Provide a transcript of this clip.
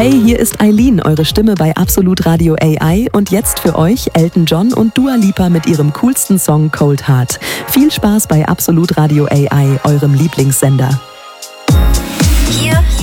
Hey, hier ist Eileen, eure Stimme bei Absolut Radio AI und jetzt für euch Elton John und Dua Lipa mit ihrem coolsten Song Cold Heart. Viel Spaß bei Absolut Radio AI, eurem Lieblingssender. Hier